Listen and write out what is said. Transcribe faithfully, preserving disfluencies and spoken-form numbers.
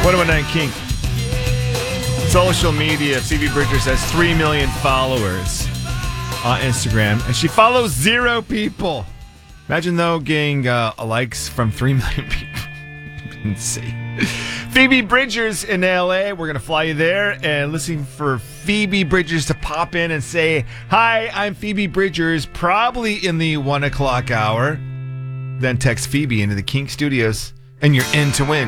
one oh one nine Kink. Social media. Phoebe Bridgers has three million followers on Instagram, and she follows zero people. Imagine, though, getting uh, likes from three million people. Insane. Phoebe Bridgers in L A. We're going to fly you there and listen for Phoebe Bridgers to pop in and say, "Hi, I'm Phoebe Bridgers," probably in the one o'clock hour. Then text Phoebe into the Kink Studios, and you're in to win.